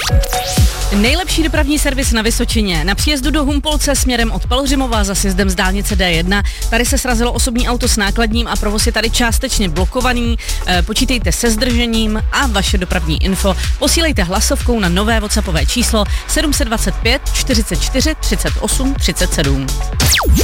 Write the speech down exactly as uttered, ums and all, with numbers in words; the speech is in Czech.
Nejlepší dopravní servis na Vysočině. Na příjezdu do Humpolce směrem od Pelhřimova za sjezdem z dálnice D jedna. Tady se srazilo osobní auto s nákladním a provoz je tady částečně blokovaný. E, počítejte se zdržením a vaše dopravní info posílejte hlasovkou na nové WhatsAppové číslo sedm set dvacet pět čtyřicet čtyři třicet osm třicet sedm.